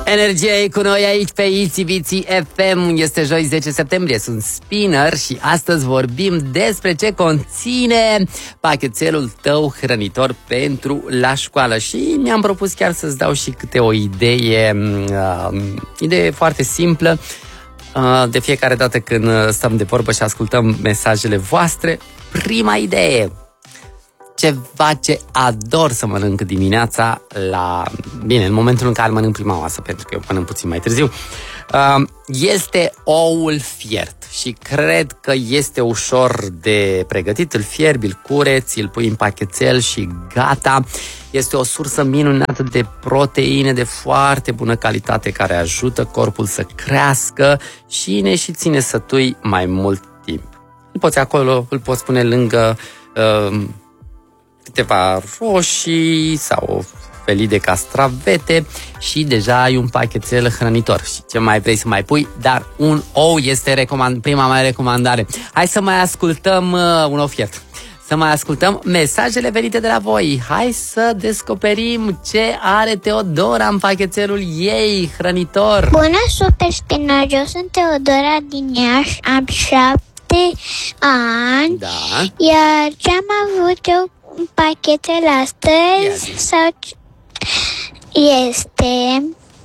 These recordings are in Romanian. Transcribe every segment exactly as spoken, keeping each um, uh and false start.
Energia e cu noi aici pe Itzy Bitzy F M. Este joi zece septembrie, sunt Spinner și astăzi vorbim despre ce conține pachetelul tău hrănitor pentru la școală. Și mi-am propus chiar să-ți dau și câte o idee, uh, idee foarte simplă. Uh, de fiecare dată când stăm de vorbă și ascultăm mesajele voastre, prima idee: ceva ce ador să mănânc dimineața la... Bine, în momentul în care mănânc prima masă, pentru că eu mănânc puțin mai târziu, este oul fiert. Și cred că este ușor de pregătit. Îl fierbi, îl cureți, îl pui în pachetel și gata. Este o sursă minunată de proteine de foarte bună calitate care ajută corpul să crească și ne și ține sătui mai mult timp. Îl poți acolo, îl poți pune lângă... Uh, câteva roșii sau o felii de castravete și deja ai un pachetel hrănitor. Și ce mai vrei să mai pui, dar un ou este recomand, prima mea recomandare. Hai să mai ascultăm uh, un ou fiert. Să mai ascultăm mesajele venite de la voi. Hai să descoperim ce are Teodora în pachetelul ei hrănitor. Bună, Super Spinner! Eu sunt Teodora din Iași, am șapte ani. Da. Iar ce am avut eu în pachetel astăzi sau este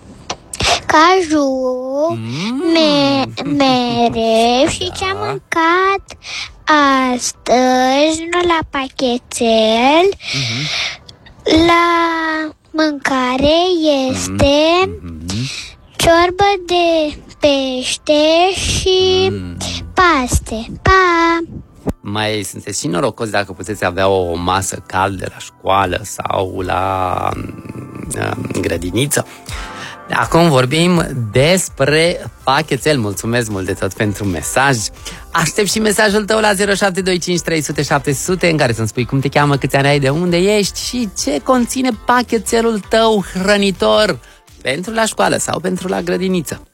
caju, mm. me- mereu și da. Ce am mâncat astăzi, nu la pachetel, mm-hmm. la mâncare este mm-hmm. ciorbă de pește și mm. paste. Pa! Mai sunteți și norocos dacă puteți avea o masă caldă la școală sau la uh, grădiniță. Acum vorbim despre pachetel. Mulțumesc mult de tot pentru mesaj. Aștept și mesajul tău la zero șapte doi cinci trei zero zero șapte zero zero în care să-mi spui cum te cheamă, câți ani ai, de unde ești și ce conține pachetelul tău hrănitor pentru la școală sau pentru la grădiniță.